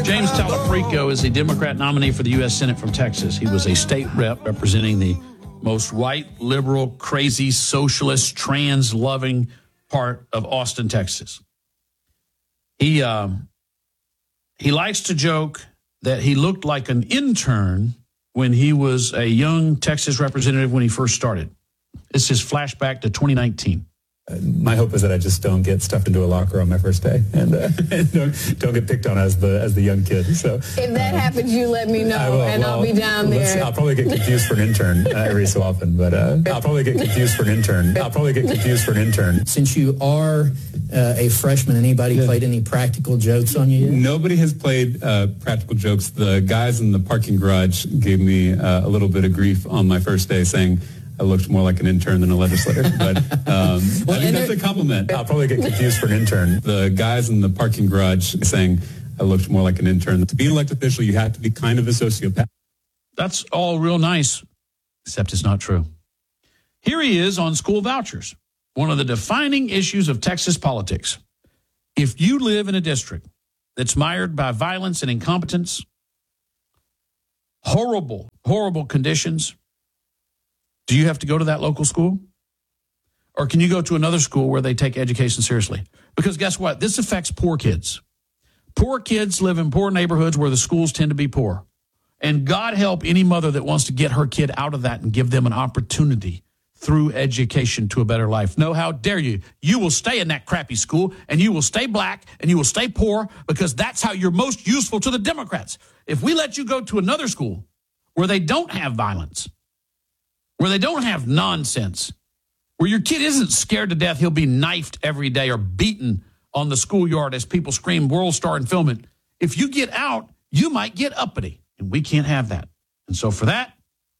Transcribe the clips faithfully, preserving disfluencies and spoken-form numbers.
James Talafrico is a Democrat nominee for the U S Senate from Texas. He was a state rep representing the most white, liberal, crazy, socialist, trans-loving part of Austin, Texas. He um, he likes to joke that he looked like an intern when he was a young Texas representative when he first started. This is flashback to twenty nineteen. My hope is that I just don't get stuffed into a locker on my first day and, uh, and don't, don't get picked on as the as the young kid. So if that uh, happens, you let me know, will, and well, I'll be down there. I'll probably get confused for an intern uh, every so often, but uh, I'll probably get confused for an intern. I'll probably get confused for an intern. Since you are uh, a freshman, anybody yeah. played any practical jokes on you yet? Nobody has played uh, practical jokes. The guys in the parking garage gave me uh, a little bit of grief on my first day, saying I looked more like an intern than a legislator, but um, well, I think that's a compliment. I'll probably get confused for an intern. The guys in the parking garage saying I looked more like an intern. To be an elected official, you have to be kind of a sociopath. That's all real nice, except it's not true. Here he is on school vouchers, one of the defining issues of Texas politics. If you live in a district that's mired by violence and incompetence, horrible, horrible conditions, do you have to go to that local school? Or can you go to another school where they take education seriously? Because guess what? This affects poor kids. Poor kids live in poor neighborhoods where the schools tend to be poor. And God help any mother that wants to get her kid out of that and give them an opportunity through education to a better life. No, how dare you? You will stay in that crappy school, and you will stay black, and you will stay poor, because that's how you're most useful to the Democrats. If we let you go to another school where they don't have violence, where they don't have nonsense, where your kid isn't scared to death he'll be knifed every day or beaten on the schoolyard as people scream World Star and film it. If you get out, you might get uppity, and we can't have that. And so for that,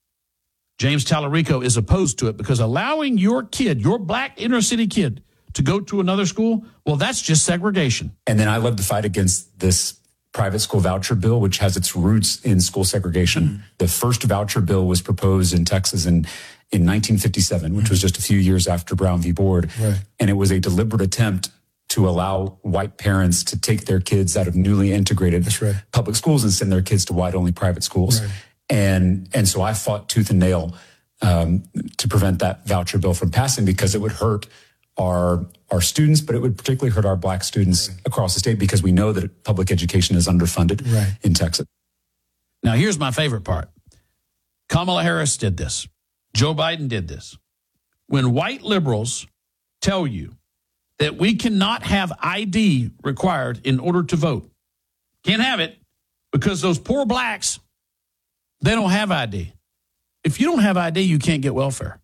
James Talarico is opposed to it, because allowing your kid, your black inner city kid, to go to another school, well, that's just segregation. And then I love to fight against this private school voucher bill, which has its roots in school segregation. Mm-hmm. The first voucher bill was proposed in Texas in, in nineteen fifty-seven, which mm-hmm. was just a few years after Brown v. Board. Right. And it was a deliberate attempt to allow white parents to take their kids out of newly integrated That's right. public schools and send their kids to white-only private schools. Right. And and so I fought tooth and nail um, to prevent that voucher bill from passing, because it would hurt our our students, but it would particularly hurt our black students right. across the state, because we know that public education is underfunded right. in Texas. Now, here's my favorite part. Kamala Harris did this. Joe Biden did this. When white liberals tell you that we cannot have I D required in order to vote, can't have it because those poor blacks, they don't have I D. If you don't have I D, you can't get welfare.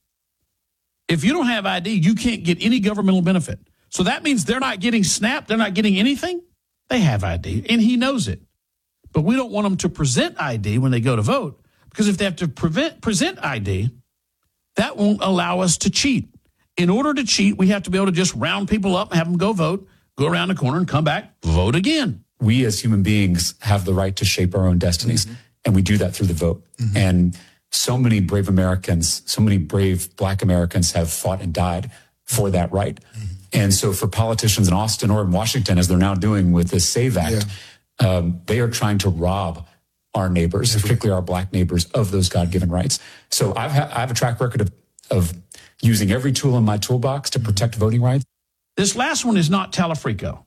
If you don't have I D, you can't get any governmental benefit. So that means they're not getting SNAP. They're not getting anything. They have I D, and he knows it. But we don't want them to present I D when they go to vote, because if they have to prevent, present I D, that won't allow us to cheat. In order to cheat, we have to be able to just round people up and have them go vote, go around the corner and come back, vote again. We as human beings have the right to shape our own destinies, mm-hmm. and we do that through the vote. Mm-hmm. And so many brave Americans, so many brave black Americans have fought and died for that right. Mm-hmm. And so for politicians in Austin or in Washington, as they're now doing with the SAVE Act, yeah. um, they are trying to rob our neighbors, That's particularly right. our black neighbors, of those God-given rights. So I've ha- I have a track record of, of using every tool in my toolbox to protect voting rights. This last one is not Talafrico.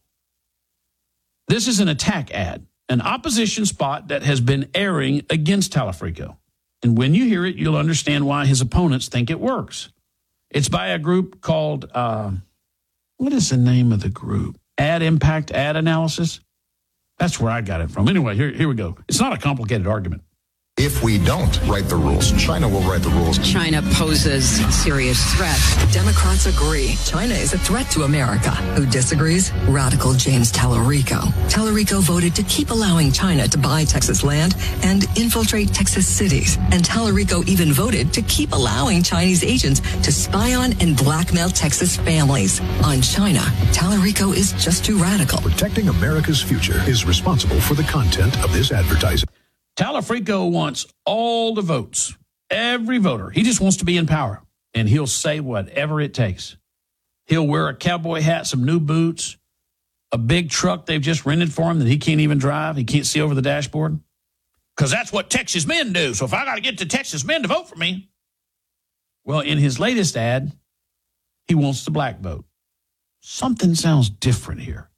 This is an attack ad, an opposition spot that has been airing against Talafrico. And when you hear it, you'll understand why his opponents think it works. It's by a group called, uh, what is the name of the group? Ad Impact Ad Analysis? That's where I got it from. Anyway, here, here we go. It's not a complicated argument. If we don't write the rules, China will write the rules. China poses serious threat. Democrats agree China is a threat to America. Who disagrees? Radical James Talarico. Talarico voted to keep allowing China to buy Texas land and infiltrate Texas cities. And Talarico even voted to keep allowing Chinese agents to spy on and blackmail Texas families. On China, Talarico is just too radical. Protecting America's future is responsible for the content of this advertising. Talafrico wants all the votes, every voter. He just wants to be in power, and he'll say whatever it takes. He'll wear a cowboy hat, some new boots, a big truck they've just rented for him that he can't even drive. He can't see over the dashboard. Because that's what Texas men do. So if I got to get the Texas men to vote for me. Well, in his latest ad, he wants the black vote. Something sounds different here.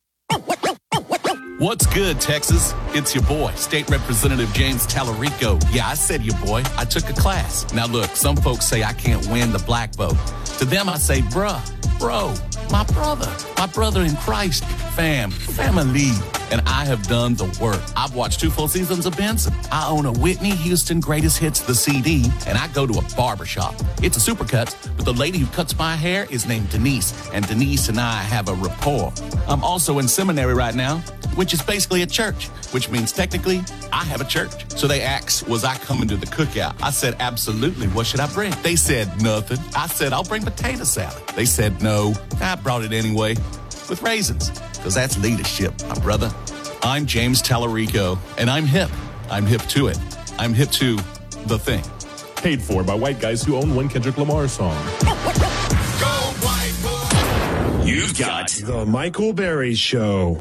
What's good, Texas? It's your boy, State Representative James Tallarico. Yeah, I said your boy. I took a class. Now look, some folks say I can't win the black vote. To them, I say, bruh, bro, my brother, my brother in Christ, fam, family. And I have done the work. I've watched two full seasons of Benson. I own a Whitney Houston Greatest Hits, the C D, and I go to a barbershop. It's a supercut, but the lady who cuts my hair is named Denise, and Denise and I have a rapport. I'm also in seminary right now, which is basically a church, which means technically I have a church. So they asked, was I coming to the cookout? I said, absolutely. What should I bring? They said, nothing. I said, I'll bring potato salad. They said, no. I brought it anyway with raisins, because that's leadership, my brother. I'm James Tallarico, and I'm hip. I'm hip to it. I'm hip to the thing. Paid for by white guys who own one Kendrick Lamar song. Go white boy. You've got The Michael Berry Show.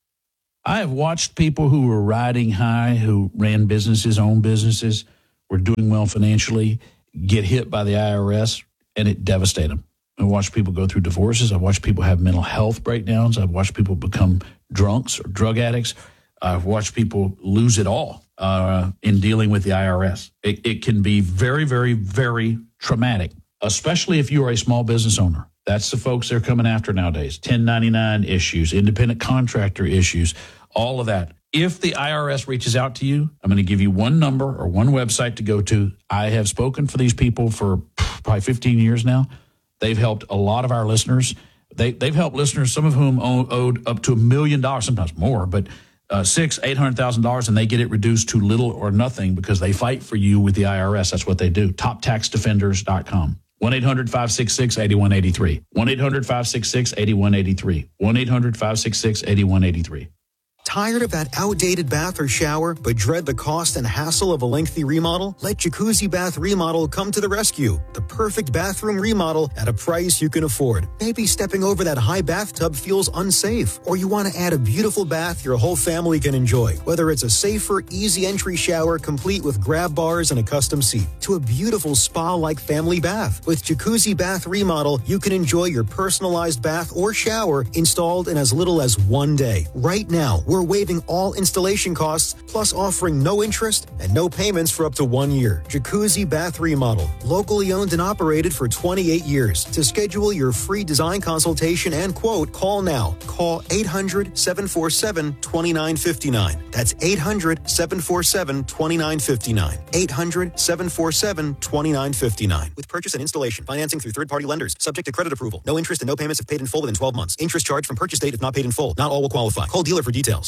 I have watched people who were riding high, who ran businesses, owned businesses, were doing well financially, get hit by the I R S, and it devastated them. I've watched people go through divorces. I've watched people have mental health breakdowns. I've watched people become drunks or drug addicts. I've watched people lose it all uh, in dealing with the I R S. It, it can be very, very, very traumatic, especially if you are a small business owner. That's the folks they're coming after nowadays. ten ninety-nine issues, independent contractor issues, all of that. If the I R S reaches out to you, I'm going to give you one number or one website to go to. I have spoken for these people for probably fifteen years now. They've helped a lot of our listeners. They, they've helped listeners, some of whom owe, owed up to a million dollars, sometimes more, but uh, six, eight hundred thousand dollars, and they get it reduced to little or nothing because they fight for you with the I R S. That's what they do. top tax defenders dot com. one eight hundred five six six eight one eight three. one eight hundred five six six eight one eight three. one eight hundred five six six eight one eight three. Tired of that outdated bath or shower, but dread the cost and hassle of a lengthy remodel? Let Jacuzzi Bath Remodel come to the rescue. The perfect bathroom remodel at a price you can afford. Maybe stepping over that high bathtub feels unsafe, or you want to add a beautiful bath your whole family can enjoy. Whether it's a safer, easy entry shower complete with grab bars and a custom seat, to a beautiful spa-like family bath. With Jacuzzi Bath Remodel, you can enjoy your personalized bath or shower installed in as little as one day. Right now, we're waiving all installation costs, plus offering no interest and no payments for up to one year. Jacuzzi Bath Remodel, locally owned and operated for twenty-eight years. To schedule your free design consultation and quote, call now. Call eight hundred, seven four seven, two nine five nine. That's eight hundred, seven four seven, two nine five nine. eight hundred, seven four seven, two nine five nine. With purchase and installation, financing through third-party lenders, subject to credit approval. No interest and no payments if paid in full within twelve months. Interest charged from purchase date if not paid in full. Not all will qualify. Call dealer for details.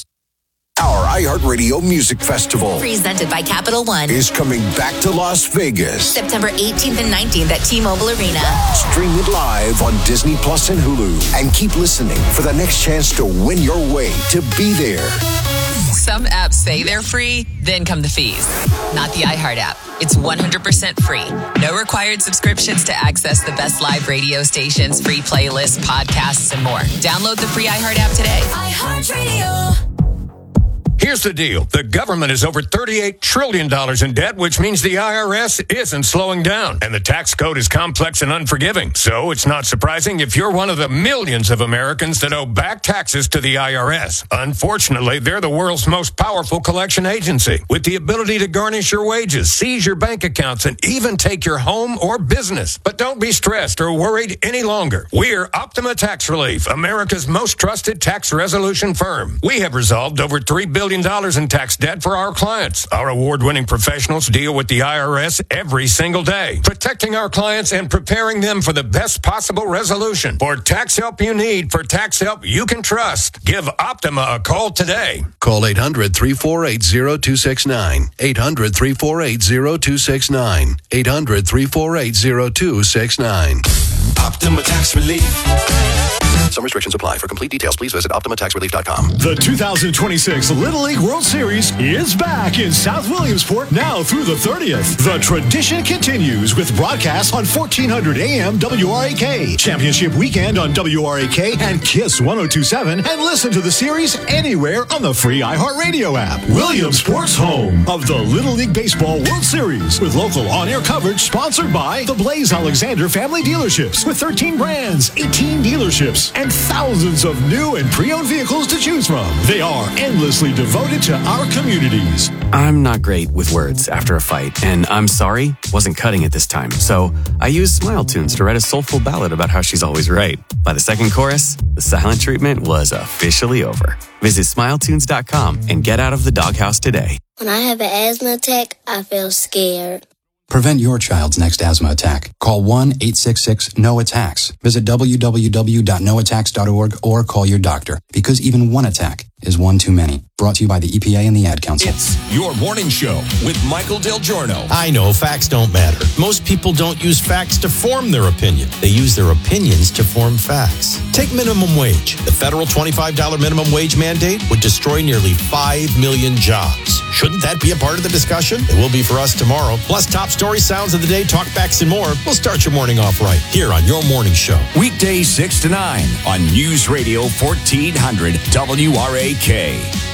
Our iHeartRadio Music Festival, presented by Capital One, is coming back to Las Vegas. September eighteenth and nineteenth at T-Mobile Arena. Stream it live on Disney Plus and Hulu. And keep listening for the next chance to win your way to be there. Some apps say they're free, then come the fees. Not the iHeart app. It's one hundred percent free. No required subscriptions to access the best live radio stations, free playlists, podcasts, and more. Download the free iHeart app today. iHeartRadio. Here's the deal. The government is over thirty-eight trillion dollars in debt, which means the I R S isn't slowing down. And the tax code is complex and unforgiving. So it's not surprising if you're one of the millions of Americans that owe back taxes to the I R S. Unfortunately, they're the world's most powerful collection agency, with the ability to garnish your wages, seize your bank accounts, and even take your home or business. But don't be stressed or worried any longer. We're Optima Tax Relief, America's most trusted tax resolution firm. We have resolved over three billion dollars in tax debt for our clients. Our award-winning professionals deal with the I R S every single day, protecting our clients and preparing them for the best possible resolution. For tax help you need, for tax help you can trust, give Optima a call today. Call eight hundred, three four eight, zero two six nine. eight hundred, three four eight, zero two six nine. eight hundred, three four eight, zero two six nine. Optima Tax Relief. Some restrictions apply. For complete details, please visit Optima Tax Relief dot com. The two thousand twenty-six Little League World Series is back in South Williamsport now through the thirtieth. The tradition continues with broadcasts on fourteen hundred A M W R A K, Championship Weekend on W R A K and KISS one oh two point seven, and listen to the series anywhere on the free iHeartRadio app. Williamsport's home of the Little League Baseball World Series with local on-air coverage sponsored by the Blaze Alexander Family Dealerships with thirteen brands, eighteen dealerships, and thousands of new and pre-owned vehicles to choose from. They are endlessly devoted to our communities. I'm not great with words after a fight, and I'm sorry, wasn't cutting it this time. So I used Smile Tunes to write a soulful ballad about how she's always right. By the second chorus, the silent treatment was officially over. Visit smile tunes dot com and get out of the doghouse today. When I have an asthma attack, I feel scared. Prevent your child's next asthma attack. Call one eight six six no attacks. Visit w w w dot no attacks dot org or call your doctor, because even one attack is one too many. Brought to you by the E P A and the Ad Council. It's Your Morning Show with Michael Del Giorno. I know facts don't matter. Most people don't use facts to form their opinion. They use their opinions to form facts. Take minimum wage. The federal twenty-five dollars minimum wage mandate would destroy nearly five million jobs. Shouldn't that be a part of the discussion? It will be for us tomorrow. Plus top story, sounds of the day, talkbacks, and more. We'll start your morning off right here on Your Morning Show. Weekdays six to nine on News Radio fourteen hundred W R A K.